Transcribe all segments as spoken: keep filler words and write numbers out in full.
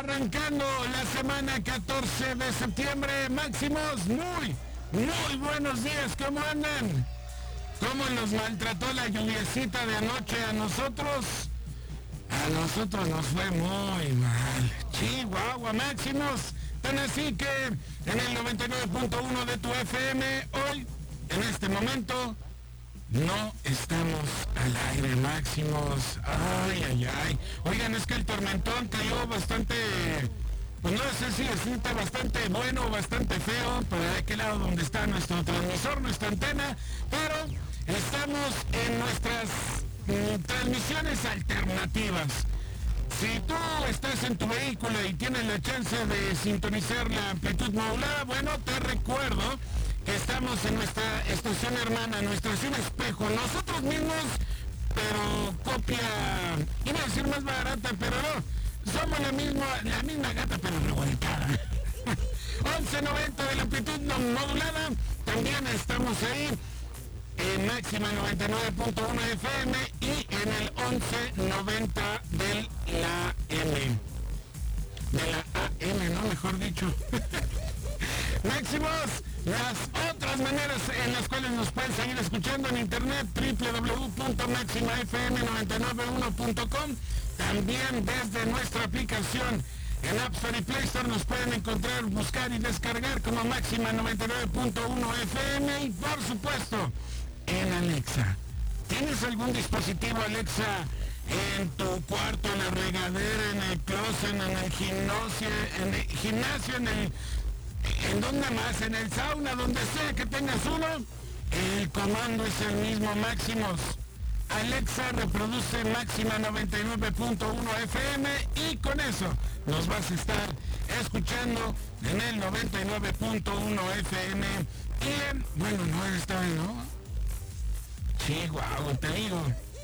Arrancando la semana catorce de septiembre, Máximos, muy, muy buenos días, ¿cómo andan? ¿Cómo nos maltrató la lluviecita de anoche a nosotros? A nosotros nos fue muy mal. Chihuahua, Máximos. Tan así que en el noventa y nueve punto uno de tu F M, hoy, en este momento, no estamos al aire, Máximos. Ay, ay, ay. Oigan, es que el tormentón cayó bastante, pues no sé si está bastante bueno o bastante feo, por de aquel lado donde está nuestro transmisor, nuestra antena, pero estamos en nuestras mm, transmisiones alternativas. Si tú estás en tu vehículo y tienes la chance de sintonizar la amplitud modulada, bueno, te recuerdo que estamos en nuestra estación hermana, nuestra estación espejo, nosotros mismos, pero copia, iba a decir más barata, pero no, somos la misma, la misma gata, pero revolcada. once noventa de la amplitud modulada, también estamos ahí en máxima noventa y nueve punto uno F M y en el once noventa de la M. De la A M, ¿no? Mejor dicho. Máximos, las otras maneras en las cuales nos pueden seguir escuchando en internet, doble u doble u doble u punto máxima f m nueve nueve uno punto com, también desde nuestra aplicación en App Store y Play Store nos pueden encontrar, buscar y descargar como Máxima noventa y nueve punto uno F M y por supuesto en Alexa. ¿Tienes algún dispositivo Alexa en tu cuarto, en la regadera, en el closet, en el gimnasio, en el gimnasio, en el... ¿En dónde más? En el sauna, donde sea que tengas uno, el comando es el mismo, Máximos. Alexa reproduce Máxima noventa y nueve punto uno F M y con eso nos vas a estar escuchando en el noventa y nueve punto uno F M. Y en, bueno, no está, ¿no? Chihuahua, te digo.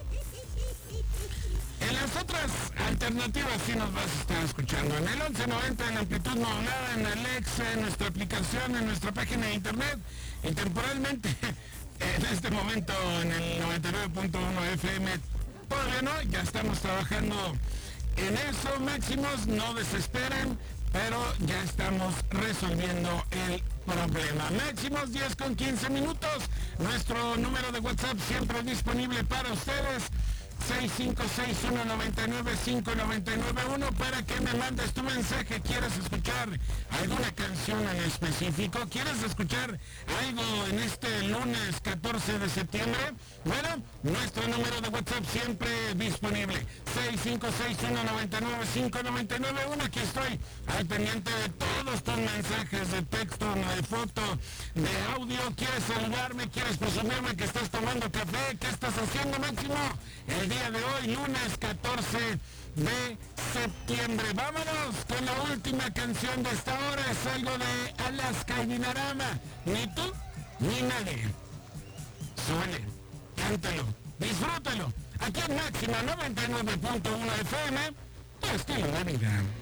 En las otras alternativas sí nos vas a estar escuchando. En el once noventa en amplitud modulada, en Alexa, en nuestra aplicación, en nuestra página de internet. Y temporalmente, en este momento, en el noventa y nueve punto uno F M, todavía no, ya estamos trabajando en eso, Máximos, no desesperen, pero ya estamos resolviendo el problema. Máximos, diez con quince minutos. Nuestro número de WhatsApp siempre disponible para ustedes. seis cinco seis uno nueve nueve cinco nueve nueve uno para que me mandes tu mensaje. ¿Quieres escuchar alguna canción en específico? ¿Quieres escuchar algo en este lunes catorce de septiembre? Bueno, nuestro número de WhatsApp siempre disponible. seis cinco seis uno nueve nueve cinco nueve nueve uno. Aquí estoy al pendiente de todos tus mensajes de texto, de foto, de audio. ¿Quieres saludarme? ¿Quieres presumirme que estás tomando café? ¿Qué estás haciendo, Máximo? El día de hoy, lunes catorce de septiembre. Vámonos con la última canción de esta hora. Es algo de Alaska y Dinarama. Ni tú, ni nadie. Suene, cántalo, disfrútalo. Aquí en Máxima noventa y nueve punto uno F M, tu estilo de vida.